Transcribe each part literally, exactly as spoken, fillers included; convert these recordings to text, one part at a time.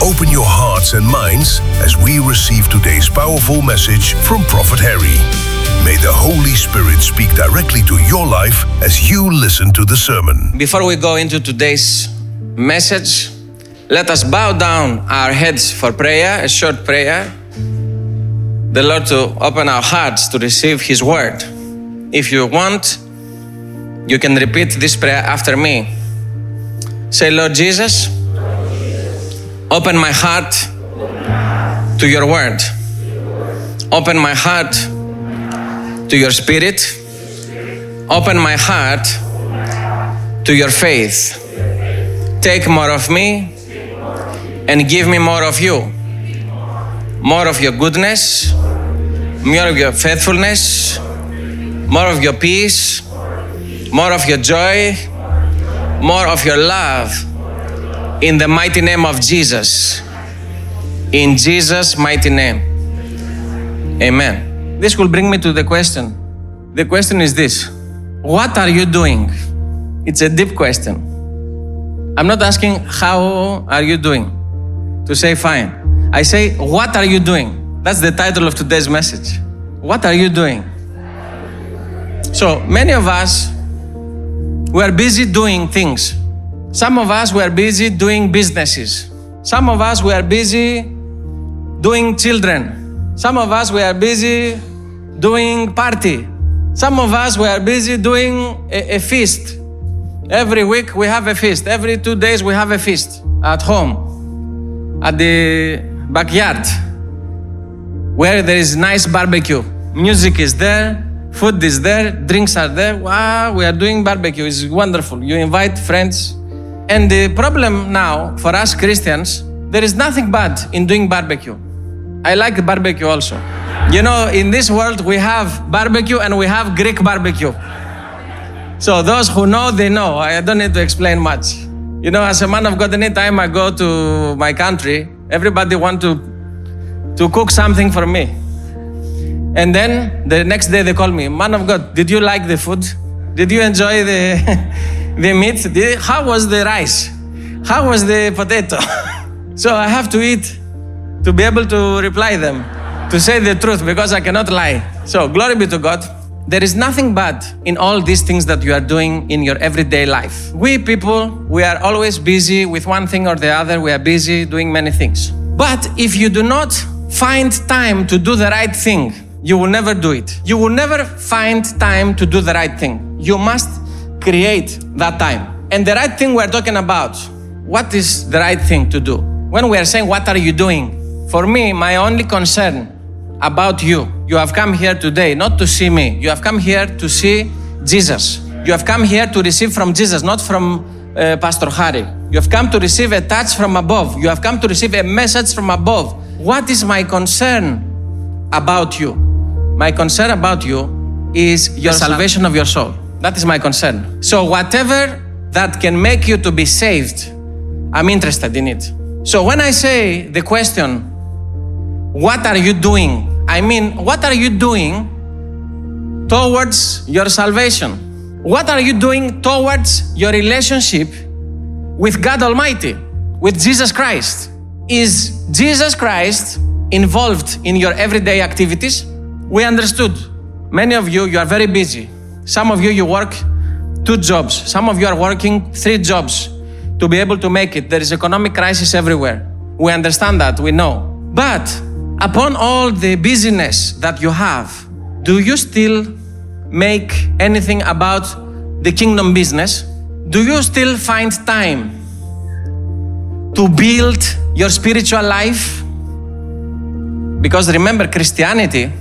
Open your hearts and minds as we receive today's powerful message from Prophet Harry. May the Holy Spirit speak directly to your life as you listen to the sermon. Before we go into today's message, let us bow down our heads for prayer, a short prayer. The Lord to open our hearts to receive His word. If you want, you can repeat this prayer after me. Say, Lord Jesus, open my heart to your word. Open my heart to your spirit. Open my heart to your faith. Take more of me and give me more of you. More of your goodness, more of your faithfulness, more of your peace, more of your joy, more of your love. In the mighty name of Jesus. In Jesus' mighty name. Amen. This will bring me to the question. The question is this. What are you doing? It's a deep question. I'm not asking how are you doing to say fine. I say, what are you doing? That's the title of today's message. What are you doing? So many of us, we are busy doing things. Some of us were busy doing businesses. Some of us were busy doing children. Some of us were busy doing party. Some of us were busy doing a, a feast. Every week we have a feast. Every two days we have a feast at home, at the backyard, where there is nice barbecue. Music is there, food is there, drinks are there. Wow, we are doing barbecue. It's wonderful. You invite friends. And the problem now, for us Christians, there is nothing bad in doing barbecue. I like barbecue also. You know, in this world, we have barbecue and we have Greek barbecue. So those who know, they know. I don't need to explain much. You know, as a man of God, anytime I go to my country, everybody want to, to cook something for me. And then the next day they call me, man of God, did you like the food? Did you enjoy the... the meat? How was the rice? How was the potato? So I have to eat to be able to reply them, to say the truth, because I cannot lie. So glory be to God. There is nothing bad in all these things that you are doing in your everyday life. We people, we are always busy with one thing or the other. We are busy doing many things. But if you do not find time to do the right thing, you will never do it. You will never find time to do the right thing. You must create that time. And the right thing we're talking about, what is the right thing to do? When we are saying, what are you doing? For me, my only concern about you, you have come here today not to see me. You have come here to see Jesus. You have come here to receive from Jesus, not from uh, Pastor Harry. You have come to receive a touch from above. You have come to receive a message from above. What is my concern about you? My concern about you is your salvation of your soul. That is my concern. So whatever that can make you to be saved, I'm interested in it. So when I say the question, what are you doing? I mean, what are you doing towards your salvation? What are you doing towards your relationship with God Almighty, with Jesus Christ? Is Jesus Christ involved in your everyday activities? We understood. Many of you, you are very busy. Some of you, you work two jobs. Some of you are working three jobs to be able to make it. There is economic crisis everywhere. We understand that, we know. But upon all the busyness that you have, do you still make anything about the kingdom business? Do you still find time to build your spiritual life? Because remember, Christianity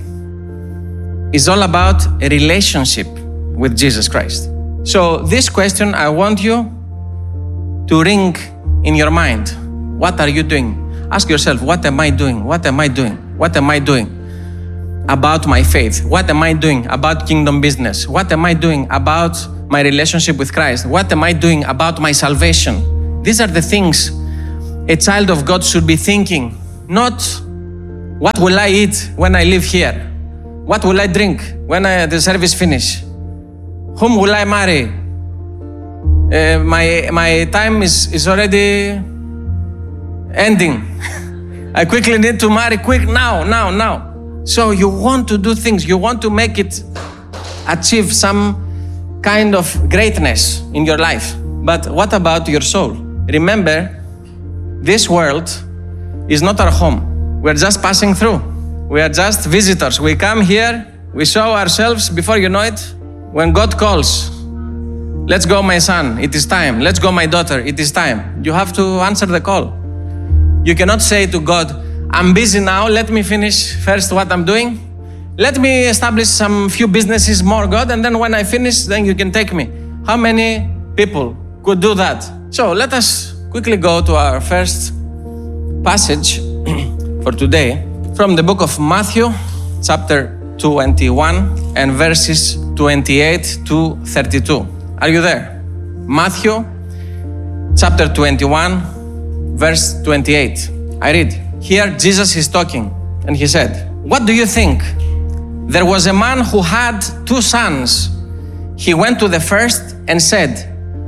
is all about a relationship with Jesus Christ. So this question, I want you to ring in your mind. What are you doing? Ask yourself, what am I doing? What am I doing? What am I doing about my faith? What am I doing about kingdom business? What am I doing about my relationship with Christ? What am I doing about my salvation? These are the things a child of God should be thinking, not what will I eat when I live here? What will I drink when I, the service finish? Whom will I marry? Uh, my my time is, is already ending. I quickly need to marry, quick, now, now, now. So you want to do things, you want to make it achieve some kind of greatness in your life. But what about your soul? Remember, this world is not our home. We're just passing through. We are just visitors. We come here, we show ourselves, before you know it, when God calls, let's go my son, it is time. Let's go my daughter, it is time. You have to answer the call. You cannot say to God, I'm busy now, let me finish first what I'm doing. Let me establish some few businesses more, God, and then when I finish, then you can take me. How many people could do that? So let us quickly go to our first passage for today from the book of Matthew, chapter twenty-one and verses twenty-eight to thirty-two. Are you there? Matthew, chapter twenty-one, verse twenty-eight. I read. Here Jesus is talking and he said, what do you think? There was a man who had two sons. He went to the first and said,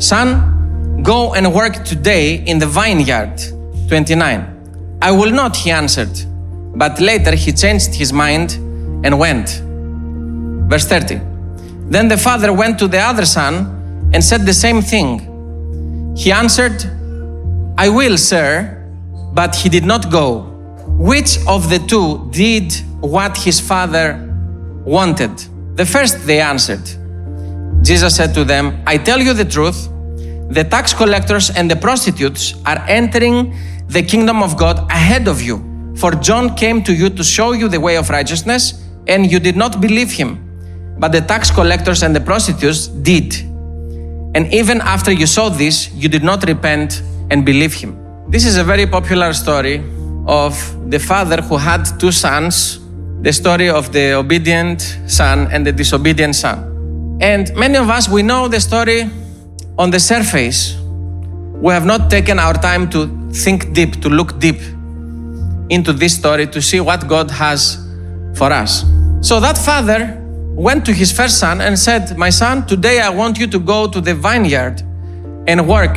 son, go and work today in the vineyard. twenty-nine. I will not, he answered. But later he changed his mind and went. Verse thirty. Then the father went to the other son and said the same thing. He answered, I will, sir, but he did not go. Which of the two did what his father wanted? The first, they answered. Jesus said to them, I tell you the truth, the tax collectors and the prostitutes are entering the kingdom of God ahead of you. For John came to you to show you the way of righteousness, and you did not believe him. But the tax collectors and the prostitutes did. And even after you saw this, you did not repent and believe him. This is a very popular story of the father who had two sons, the story of the obedient son and the disobedient son. And many of us, we know the story on the surface. We have not taken our time to think deep, to look deep into this story to see what God has for us. So that father went to his first son and said, my son, today I want you to go to the vineyard and work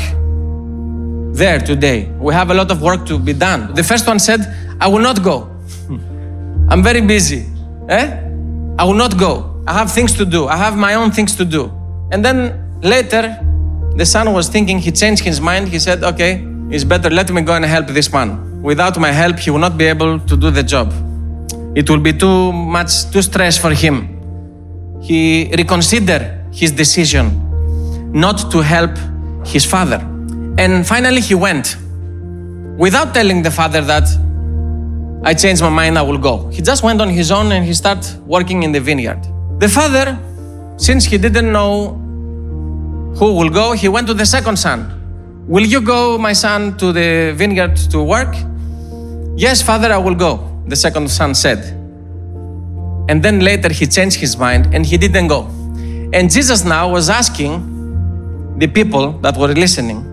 there today. We have a lot of work to be done. The first one said, I will not go. I'm very busy. Eh? I will not go. I have things to do. I have my own things to do. And then later, the son was thinking, he changed his mind. He said, okay, it's better, let me go and help this man. Without my help, he will not be able to do the job. It will be too much, too stress for him. He reconsidered his decision not to help his father. And finally he went without telling the father that I changed my mind, I will go. He just went on his own and he started working in the vineyard. The father, since he didn't know who will go, he went to the second son. Will you go, my son, to the vineyard to work? Yes, father, I will go, the second son said. And then later he changed his mind and he didn't go. And Jesus now was asking the people that were listening,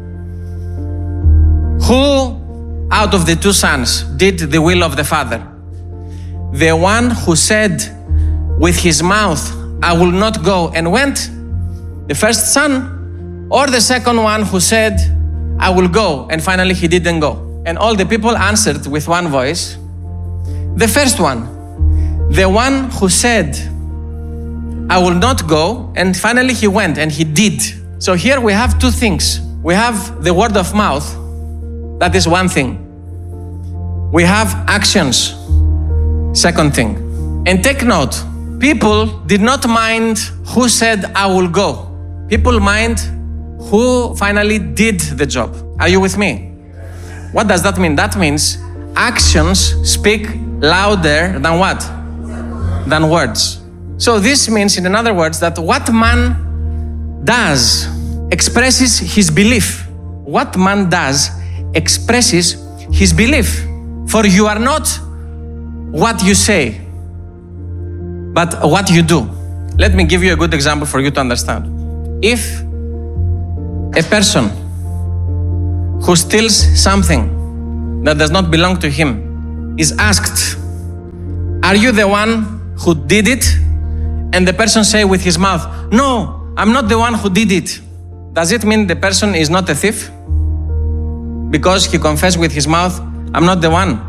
who out of the two sons did the will of the father? The one who said with his mouth, I will not go, and went, the first son, or the second one who said, I will go, and finally he didn't go? And all the people answered with one voice, the first one, the one who said, I will not go, and finally he went, and he did. So here we have two things. We have the word of mouth, that is one thing. We have actions, second thing. And take note, people did not mind who said, I will go. People mind who finally did the job. Are you with me? What does that mean? That means actions speak louder than what? Than words. So this means, in other words, that what man does expresses his belief. What man does expresses his belief. For you are not what you say, but what you do. Let me give you a good example for you to understand. If a person who steals something that does not belong to him is asked, are you the one who did it? And the person say with his mouth, no, I'm not the one who did it. Does it mean the person is not a thief? because he confessed with his mouth, I'm not the one.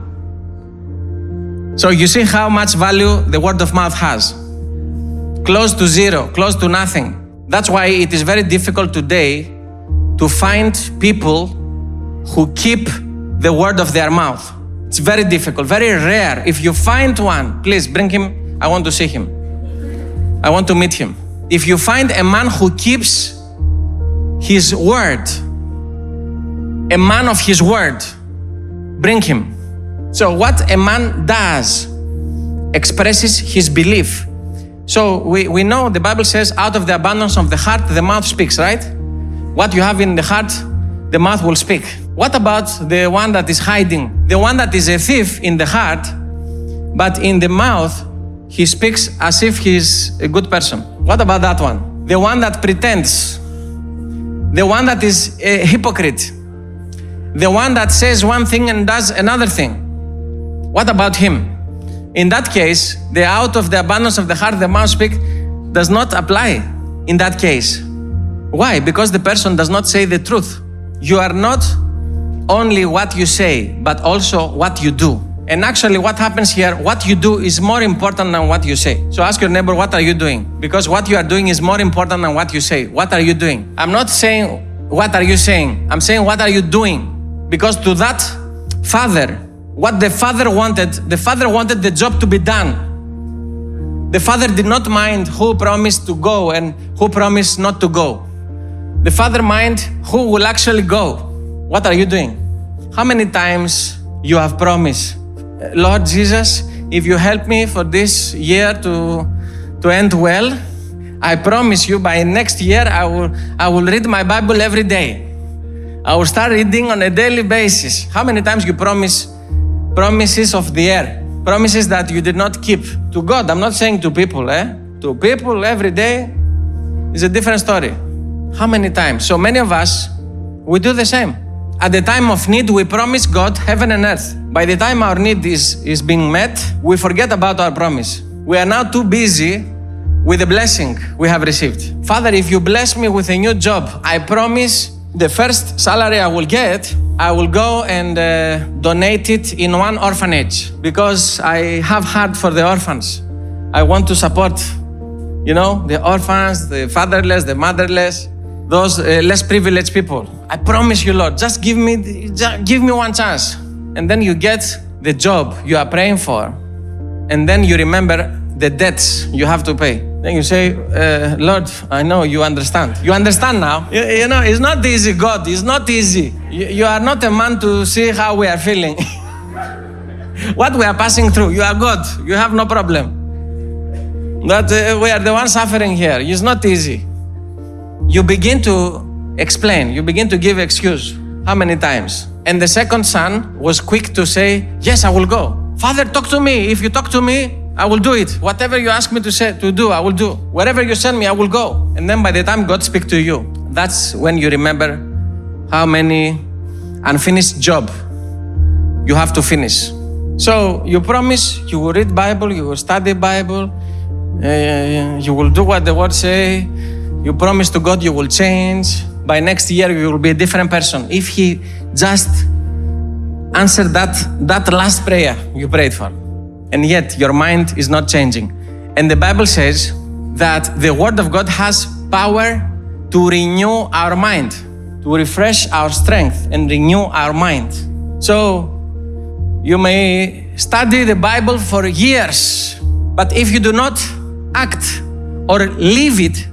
So you see how much value the word of mouth has. Close to zero, close to nothing. That's why it is very difficult today to find people who keep the word of their mouth. It's very difficult, very rare. If you find one, please bring him. I want to see him. I want to meet him. If you find a man who keeps his word, a man of his word, bring him. So what a man does expresses his belief. So we, we know the Bible says, out of the abundance of the heart, the mouth speaks, right? What you have in the heart, the mouth will speak. What about the one that is hiding? The one that is a thief in the heart, but in the mouth, he speaks as if he's a good person. What about that one? The one that pretends. The one that is a hypocrite. The one that says one thing and does another thing. What about him? In that case, the out of the abundance of the heart, the mouth speak does not apply in that case. Why? Because the person does not say the truth. You are not only what you say, but also what you do. And actually what happens here, what you do is more important than what you say. So ask your neighbor, what are you doing? Because what you are doing is more important than what you say. What are you doing? I'm not saying, what are you saying? I'm saying, what are you doing? Because to that father, what the father wanted, the father wanted the job to be done. The father did not mind who promised to go and who promised not to go. The father mind who will actually go. What are you doing? How many times you have promised, Lord Jesus, if you help me for this year to, to end well, I promise you by next year I will, I will read my Bible every day. I will start reading on a daily basis. How many times you promise promises of the air, promises that you did not keep? To God, I'm not saying to people, eh? To people every day is a different story. How many times? So many of us, we do the same. At the time of need, we promise God heaven and earth. By the time our need is, is being met, we forget about our promise. We are now too busy with the blessing we have received. Father, if you bless me with a new job, I promise the first salary I will get, I will go and uh, donate it in one orphanage because I have heart for the orphans. I want to support, you know, the orphans, the fatherless, the motherless, those uh, less privileged people. I promise you, Lord, just give me, just give me one chance. And then you get the job you are praying for. And then you remember the debts you have to pay. Then you say, uh, Lord, I know you understand. You understand now. You, you know, it's not easy, God. It's not easy. You, you are not a man to see how we are feeling. What we are passing through. You are God. You have no problem. But uh, we are the ones suffering here. It's not easy. You begin to explain. You begin to give excuse. How many times? And the second son was quick to say, yes, I will go. Father, talk to me. If you talk to me, I will do it. Whatever you ask me to say, to do, I will do. Wherever you send me, I will go. And then by the time God speaks to you, that's when you remember how many unfinished job you have to finish. So you promise you will read Bible, you will study Bible, uh, you will do what the word say. You promise to God you will change. By next year you will be a different person. If He just answered that, that last prayer you prayed for. And yet your mind is not changing. And the Bible says that the Word of God has power to renew our mind, to refresh our strength and renew our mind. So you may study the Bible for years, but if you do not act or live it,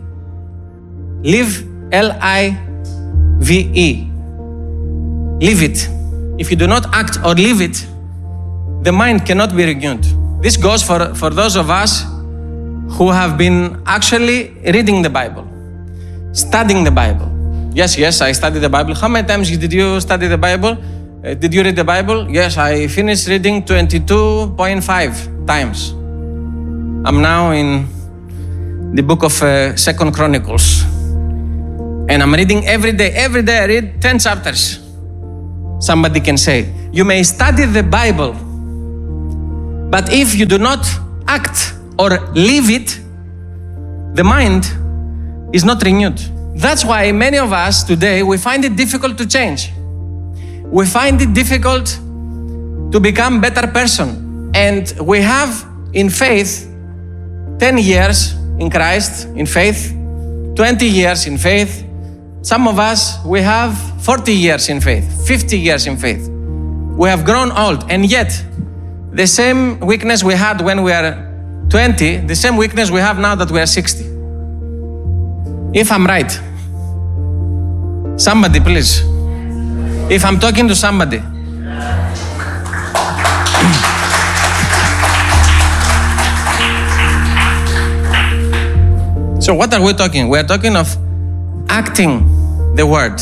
live, L I V E, live it. If you do not act or live it, the mind cannot be renewed. This goes for, for those of us who have been actually reading the Bible, studying the Bible. Yes, yes, I studied the Bible. How many times did you study the Bible? Uh, did you read the Bible? Yes, I finished reading twenty-two point five times. I'm now in the book of uh, Second Chronicles. And I'm reading every day. Every day I read ten chapters. Somebody can say, you may study the Bible, but if you do not act or live it, the mind is not renewed. That's why many of us today, we find it difficult to change. we find it difficult to become better person. And we have in faith ten years in Christ, in faith, twenty years in faith. Some of us, we have forty years in faith, fifty years in faith. We have grown old, and yet the same weakness we had when we are twenty, the same weakness we have now that we are sixty. If I'm right. Somebody, please. If I'm talking to somebody. So what are we talking? We are talking of acting the word,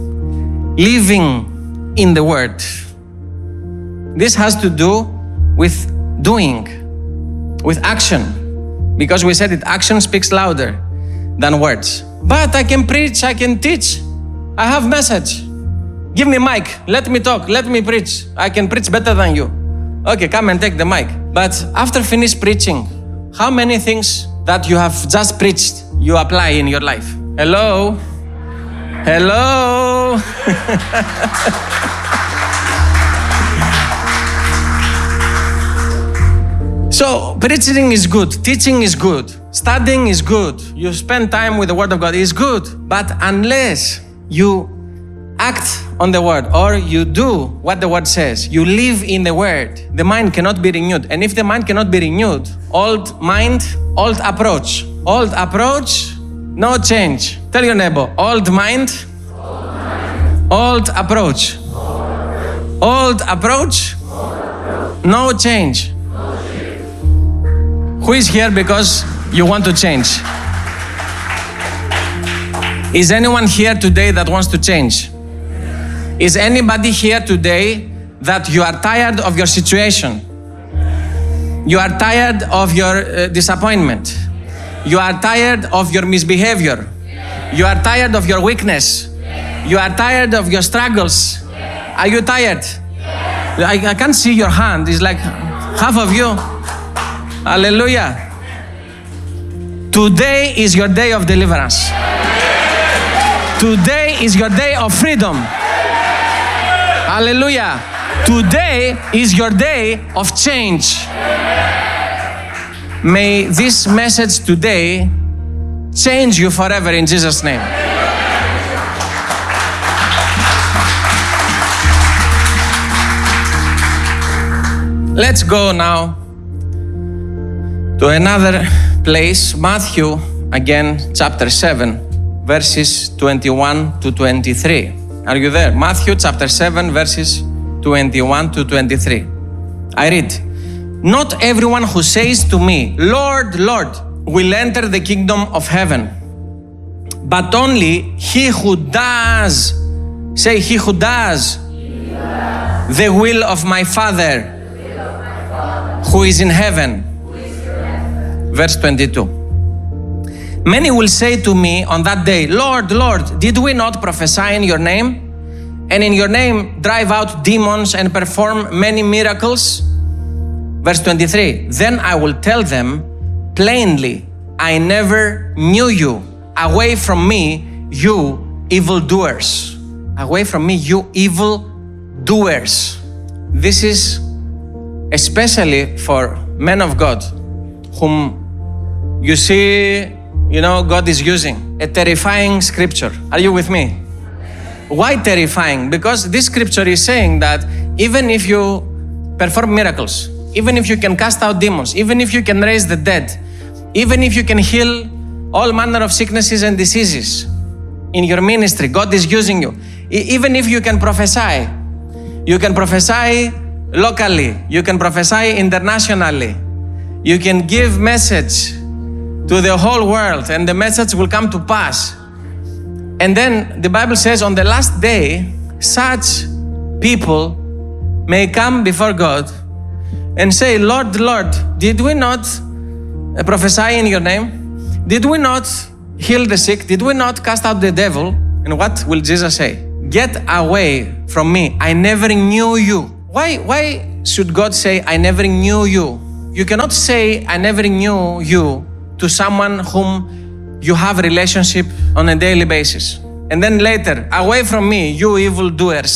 living in the word. This has to do with doing, with action, because we said it, action speaks louder than words. But I can preach, I can teach, I have message. Give me mic, let me talk, let me preach. I can preach better than you. Okay, come and take the mic. But after finish preaching, how many things that you have just preached you apply in your life? Hello? Hello? So preaching is good, teaching is good, studying is good, you spend time with the Word of God is good, but unless you act on the Word or you do what the Word says, you live in the Word, the mind cannot be renewed. And if the mind cannot be renewed, old mind, old approach. Old approach, no change. Tell your neighbor, old mind, old, mind. old approach. Old approach, old approach. No change. Who is here because you want to change? Is anyone here today that wants to change? Is anybody here today that you are tired of your situation? You are tired of your uh, disappointment. You are tired of your misbehavior. You are tired of your weakness. You are tired of your struggles. Are you tired? I, I can't see your hand. It's like half of you. Hallelujah. Today is your day of deliverance. Today is your day of freedom. Hallelujah. Today is your day of change. May this message today change you forever in Jesus' name. Let's go now to another place, Matthew, again, chapter seven, verses twenty-one to twenty-three. Are you there? Matthew chapter seven, verses twenty-one to twenty-three. I read, "Not everyone who says to me, 'Lord, Lord,' will enter the kingdom of heaven, but only he who does," say, he who does, he who does. The will of my Father, the will of my Father who is in heaven." Verse twenty-two. "Many will say to me on that day, 'Lord, Lord, did we not prophesy in your name? And in your name drive out demons and perform many miracles?' Verse twenty-three. "Then I will tell them plainly, 'I never knew you. Away from me, you evildoers.'" Away from me, you evildoers. This is especially for men of God whom you see, you know, God is using. A terrifying scripture. Are you with me? Why terrifying? Because this scripture is saying that even if you perform miracles, even if you can cast out demons, even if you can raise the dead, even if you can heal all manner of sicknesses and diseases in your ministry, God is using you. Even if you can prophesy, you can prophesy locally, you can prophesy internationally, you can give message to the whole world and the message will come to pass. And then the Bible says on the last day, such people may come before God and say, "Lord, Lord, did we not prophesy in your name? Did we not heal the sick? Did we not cast out the devil?" And what will Jesus say? "Get away from me. I never knew you." Why, why should God say, "I never knew you"? You cannot say, "I never knew you" to someone whom you have a relationship on a daily basis. And then later, "Away from me, you evildoers."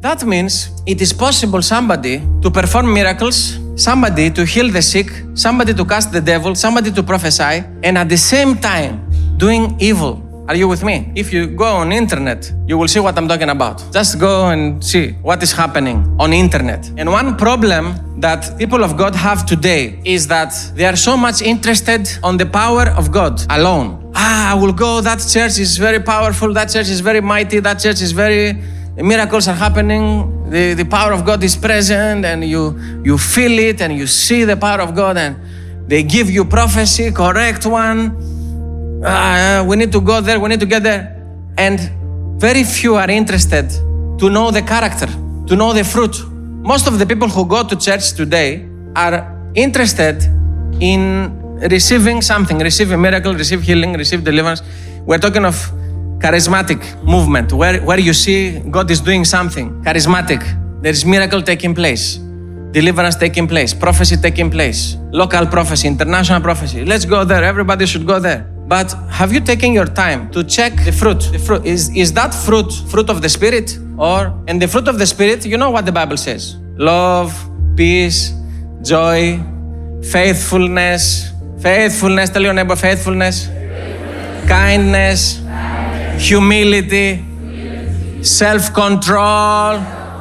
That means it is possible somebody to perform miracles, somebody to heal the sick, somebody to cast the devil, somebody to prophesy, and at the same time doing evil. Are you with me? If you go on internet, you will see what I'm talking about. Just go and see what is happening on internet. And one problem that people of God have today is that they are so much interested on the power of God alone. Ah, I will go, that church is very powerful, that church is very mighty, that church is very, miracles are happening, the, the power of God is present, and you, you feel it and you see the power of God, and they give you prophecy, correct one. Uh, we need to go there, we need to get there. And very few are interested to know the character, to know the fruit. Most of the people who go to church today are interested in receiving something, receive a miracle, receive healing, receive deliverance. We're talking of charismatic movement, where, where you see God is doing something charismatic. There is miracle taking place, deliverance taking place, prophecy taking place, local prophecy, international prophecy. Let's go there, everybody should go there. But have you taken your time to check the fruit? The fruit is, is that fruit, fruit of the Spirit? Or, and the fruit of the Spirit, you know what the Bible says. Love, peace, joy, faithfulness. Faithfulness, tell your neighbor, faithfulness. faithfulness. Kindness, Kindness. Humility, Humility. Self-control.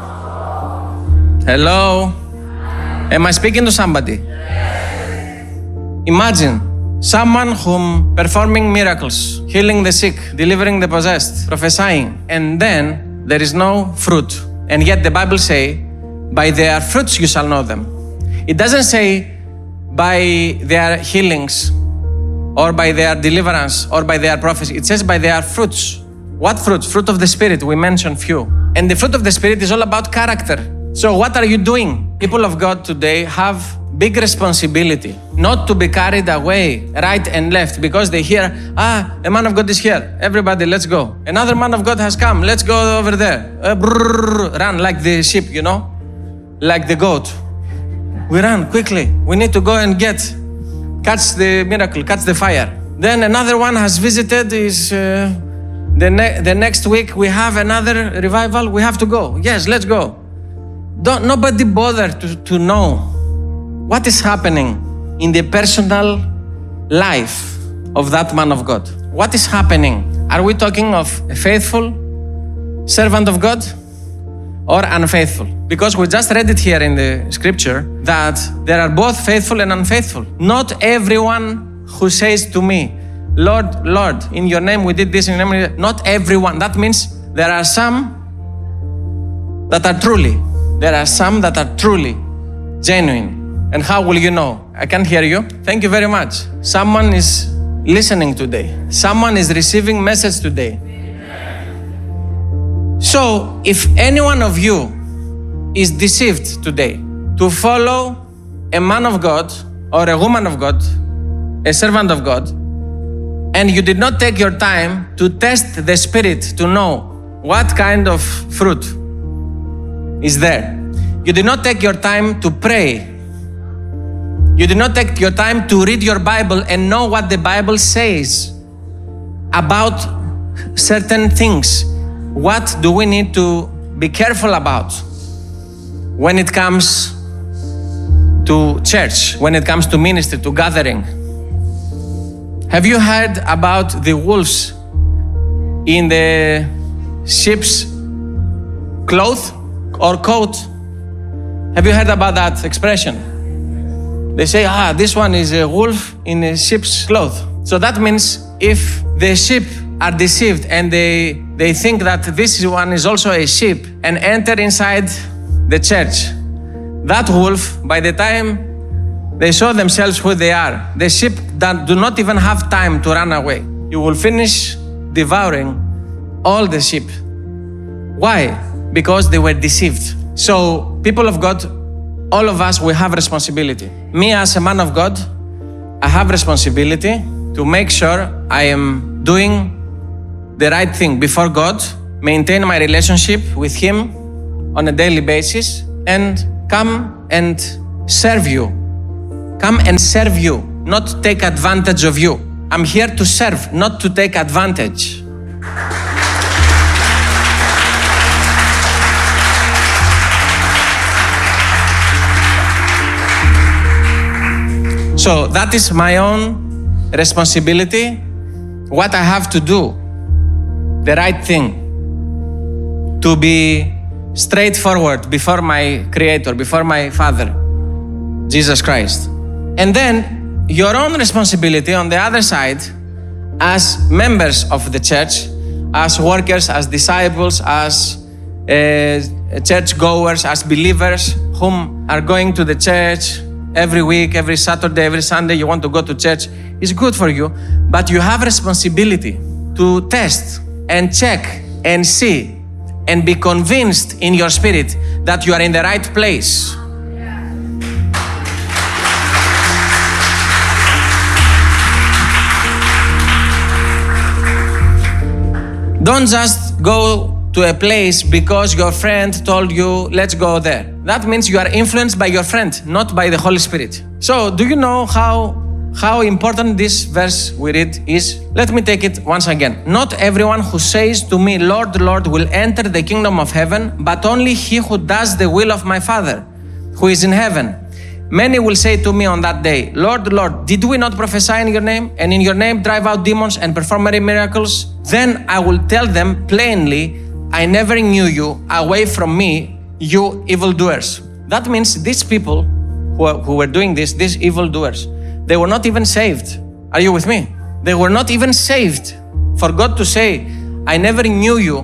Hello? Am I speaking to somebody? Yes. Imagine someone whom performing miracles, healing the sick, delivering the possessed, prophesying, and then there is no fruit. And yet the Bible say, by their fruits you shall know them. It doesn't say by their healings or by their deliverance or by their prophecy. It says by their fruits. What fruits? Fruit of the Spirit, we mentioned few. And the fruit of the Spirit is all about character. So what are you doing? People of God today have big responsibility not to be carried away right and left because they hear, ah, a man of God is here. Everybody, let's go. Another man of God has come. Let's go over there. Uh, brrr, run like the sheep, you know, like the goat. We run quickly. We need to go and get, catch the miracle, catch the fire. Then another one has visited. Is uh, the, ne- the next week we have another revival. We have to go. Yes, let's go. Don't nobody bother to, to know what is happening in the personal life of that man of God. What is happening? Are we talking of a faithful servant of God or unfaithful? Because we just read it here in the scripture that there are both faithful and unfaithful. Not everyone who says to me, Lord, Lord, in your name we did this, in your name, not everyone. That means there are some that are truly, there are some that are truly genuine. And how will you know? I can't hear you. Thank you very much. Someone is listening today. Someone is receiving message today. So, if any one of you is deceived today to follow a man of God or a woman of God, a servant of God, and you did not take your time to test the Spirit to know what kind of fruit is there. You did not take your time to pray. You did not take your time to read your Bible and know what the Bible says about certain things. What do we need to be careful about when it comes to church, when it comes to ministry, to gathering? Have you heard about the wolves in the sheep's cloth or coat? Have you heard about that expression? They say, ah, this one is a wolf in a sheep's cloth. So that means if the sheep are deceived and they, they think that this one is also a sheep and enter inside the church, that wolf, by the time they show themselves who they are, the sheep that do not even have time to run away. You will finish devouring all the sheep. Why? Because they were deceived. So, people of God, all of us, we have responsibility. Me as a man of God, I have responsibility to make sure I am doing the right thing before God, maintain my relationship with Him on a daily basis, and come and serve you. Come and serve you, not take advantage of you. I'm here to serve, not to take advantage. So that is my own responsibility, what I have to do, the right thing, to be straightforward before my Creator, before my Father, Jesus Christ. And then your own responsibility on the other side, as members of the church, as workers, as disciples, as uh, church goers, as believers whom are going to the church every week, every Saturday, every Sunday. You want to go to church, it's good for you, but you have responsibility to test and check and see and be convinced in your spirit that you are in the right place. Don't just go to a place because your friend told you, let's go there. That means you are influenced by your friend, not by the Holy Spirit. So, do you know how, how important this verse we read is? Let me take it once again. Not everyone who says to me, Lord, Lord, will enter the kingdom of heaven, but only he who does the will of my Father, who is in heaven. Many will say to me on that day, Lord, Lord, did we not prophesy in your name, and in your name drive out demons and perform many miracles? Then I will tell them plainly, I never knew you, away from me, you evildoers. That means these people who, are, who were doing this, these evildoers, they were not even saved. Are you with me? They were not even saved. For God to say, I never knew you,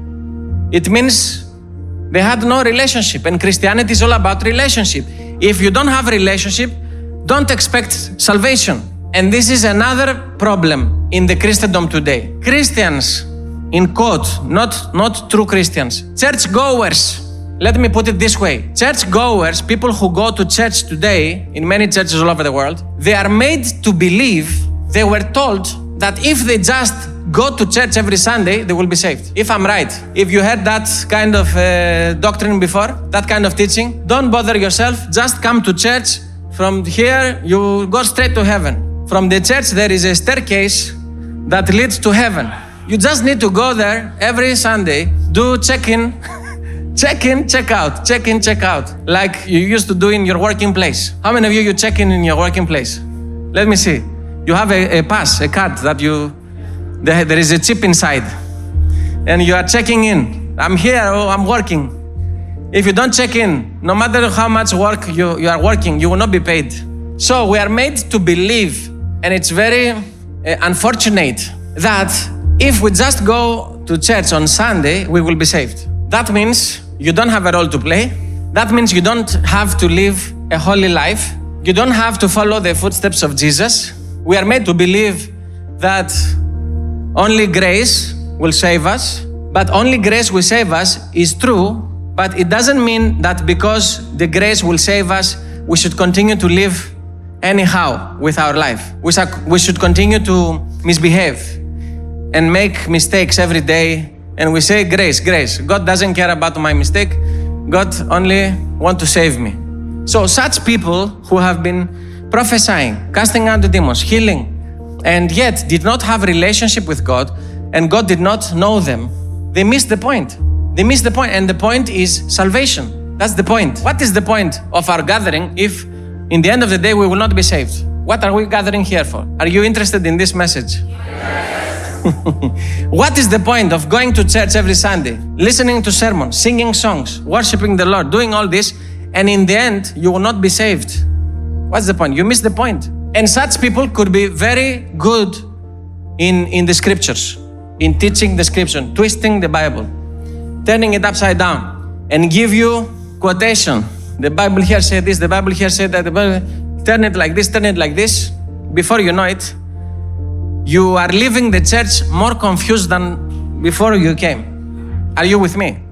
it means they had no relationship, and Christianity is all about relationship. If you don't have a relationship, don't expect salvation. And this is another problem in the Christendom today. Christians, in quote, not, not true Christians, church goers, let me put it this way. Church goers, people who go to church today, in many churches all over the world, they are made to believe, they were told that if they just go to church every Sunday, they will be saved. If I'm right, if you heard that kind of uh, doctrine before, that kind of teaching, don't bother yourself, just come to church. From here, you go straight to heaven. From the church, there is a staircase that leads to heaven. You just need to go there every Sunday, do check-in, check-in, check-out, check-in, check-out, like you used to do in your working place. How many of you, you check in in your working place? Let me see. You have a, a pass, a card that you, there, there is a chip inside, and you are checking in. I'm here, oh, I'm working. If you don't check in, no matter how much work you, you are working, you will not be paid. So we are made to believe, and it's very uh, unfortunate that if we just go to church on Sunday, we will be saved. That means you don't have a role to play. That means you don't have to live a holy life. You don't have to follow the footsteps of Jesus. We are made to believe that only grace will save us, but only grace will save us is true, but it doesn't mean that because the grace will save us, we should continue to live anyhow with our life. We should, we should continue to misbehave and make mistakes every day. And we say, grace, grace. God doesn't care about my mistake. God only wants to save me. So such people who have been prophesying, casting out the demons, healing, and yet did not have a relationship with God, and God did not know them, they missed the point. They missed the point, and the point is salvation. That's the point. What is the point of our gathering if in the end of the day we will not be saved? What are we gathering here for? Are you interested in this message? Yes. What is the point of going to church every Sunday, listening to sermons, singing songs, worshiping the Lord, doing all this, and in the end you will not be saved? What's the point? You miss the point. And such people could be very good in, in the scriptures, in teaching the scripture, twisting the Bible, turning it upside down, and give you quotation. The Bible here said this, the Bible here said that, the Bible, turn it like this, turn it like this. Before you know it, you are leaving the church more confused than before you came. Are you with me?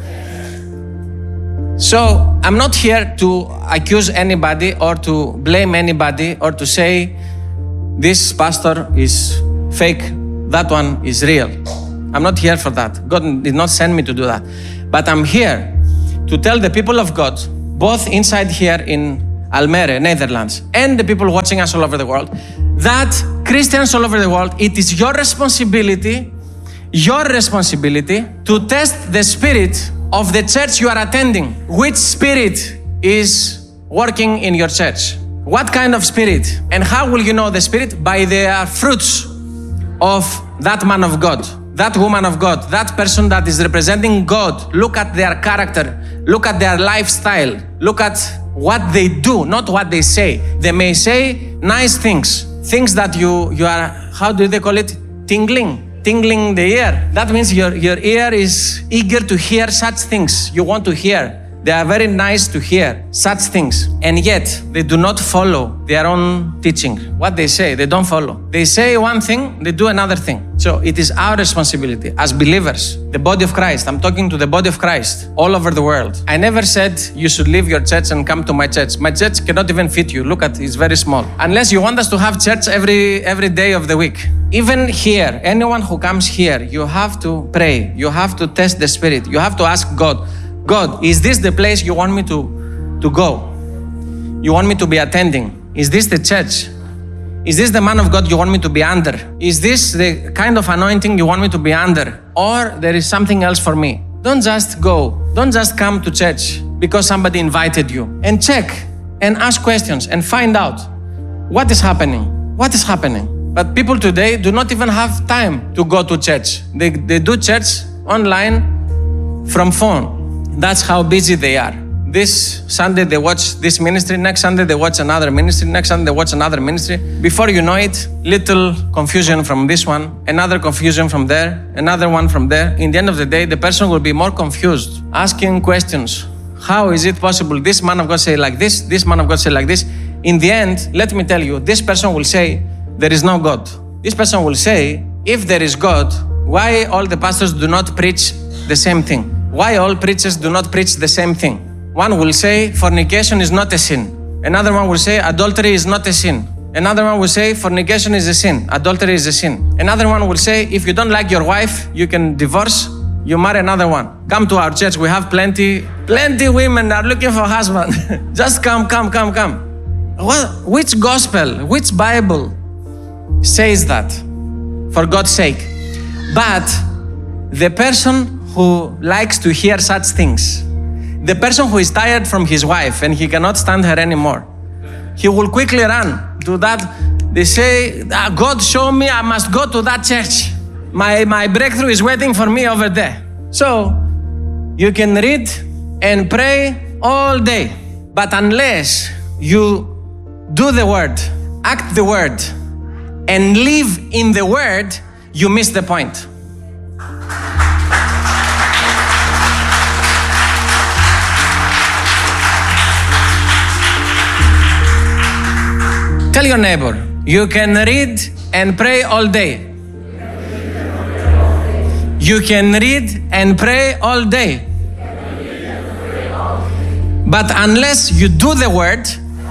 So I'm not here to accuse anybody or to blame anybody or to say this pastor is fake, that one is real. I'm not here for that. God did not send me to do that. But I'm here to tell the people of God, both inside here in Almere, Netherlands, and the people watching us all over the world, that Christians all over the world, it is your responsibility, your responsibility to test the spirit of the church you are attending. Which spirit is working in your church? What kind of spirit? And how will you know the spirit? By the fruits of that man of God, that woman of God, that person that is representing God. Look at their character. Look at their lifestyle. Look at what they do, not what they say. They may say nice things, things that you, you are, how do they call it? Tingling. Tingling the ear. That means your, your ear is eager to hear such things. You want to hear. They are very nice to hear such things. And yet, they do not follow their own teaching. What they say, they don't follow. They say one thing, they do another thing. So it is our responsibility as believers, the body of Christ. I'm talking to the body of Christ all over the world. I never said you should leave your church and come to my church. My church cannot even fit you. Look at it, it's very small. Unless you want us to have church every, every day of the week. Even here, anyone who comes here, you have to pray. You have to test the Spirit. You have to ask God, God, is this the place you want me to, to go? You want me to be attending? Is this the church? Is this the man of God you want me to be under? Is this the kind of anointing you want me to be under? Or there is something else for me? Don't just go. Don't just come to church because somebody invited you. And check and ask questions and find out what is happening. What is happening? But people today do not even have time to go to church. They, they do church online from phone. That's how busy they are. This Sunday they watch this ministry, next Sunday they watch another ministry, next Sunday they watch another ministry. Before you know it, little confusion from this one, another confusion from there, another one from there. In the end of the day, the person will be more confused, asking questions. How is it possible? This man of God say like this, this man of God say like this. In the end, let me tell you, this person will say, there is no God. This person will say, if there is God, why all the pastors do not preach the same thing? Why all preachers do not preach the same thing? One will say, fornication is not a sin. Another one will say, adultery is not a sin. Another one will say, fornication is a sin. Adultery is a sin. Another one will say, if you don't like your wife, you can divorce, you marry another one. Come to our church, we have plenty, plenty women are looking for a husband. Just come, come, come, come. What, which gospel, which Bible says that? For God's sake. But the person who likes to hear such things, the person who is tired from his wife and he cannot stand her anymore, he will quickly run to that. They say, ah, God show me, I must go to that church. My, my breakthrough is waiting for me over there. So you can read and pray all day, but unless you do the word, act the word, and live in the word, you miss the point. Tell your neighbor, you can read and pray all day. You can read and pray all day. But unless you do the word,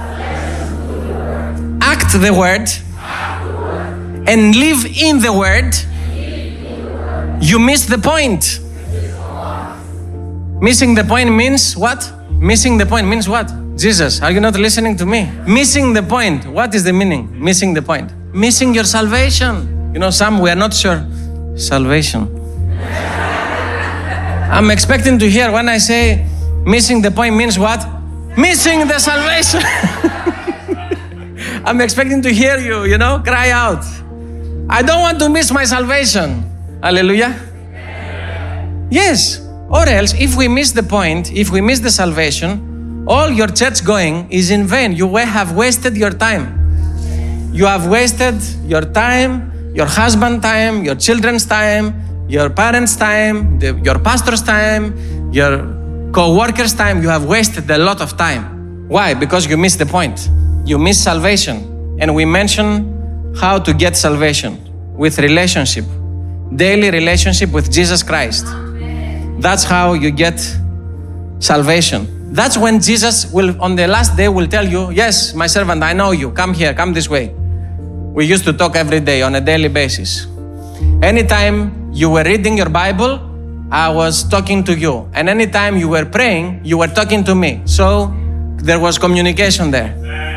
act the word, and live in the word, you miss the point. Missing the point means what? Missing the point means what? Jesus, are you not listening to me? Missing the point. What is the meaning? Missing the point. Missing your salvation. You know, some we are not sure. Salvation. I'm expecting to hear when I say missing the point means what? Missing the salvation. I'm expecting to hear you, you know, cry out. I don't want to miss my salvation. Hallelujah. Yes. Or else, if we miss the point, if we miss the salvation, all your church going is in vain. You have wasted your time. You have wasted your time, your husband's time, your children's time, your parents' time, the, your pastor's time, your co-workers' time. You have wasted a lot of time. Why? Because you missed the point. You miss salvation. And we mention how to get salvation with relationship, daily relationship with Jesus Christ. That's how you get salvation. That's when Jesus will, on the last day, will tell you, yes, my servant, I know you. Come here, come this way. We used to talk every day on a daily basis. Anytime you were reading your Bible, I was talking to you. And anytime you were praying, you were talking to me. So there was communication there.